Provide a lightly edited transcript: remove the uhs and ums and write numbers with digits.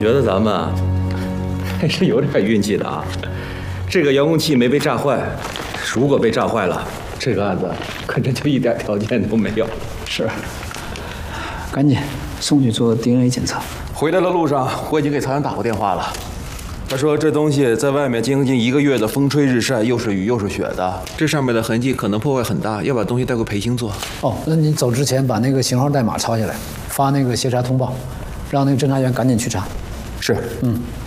觉得咱们啊，还是有点运气的啊。这个遥控器没被炸坏，如果被炸坏了，这个案子可真就一点条件都没有。 是，赶紧送去做 DNA 检测。 回来的路上，我已经给曹阳打过电话了。他说这东西在外面经1个月的风吹日晒，又是雨又是雪的，这上面的痕迹可能破坏很大，要把东西带回培兴做。 哦，那你走之前把那个型号代码抄下来，发那个协查通报，让那个侦查员赶紧去查。 是， 嗯。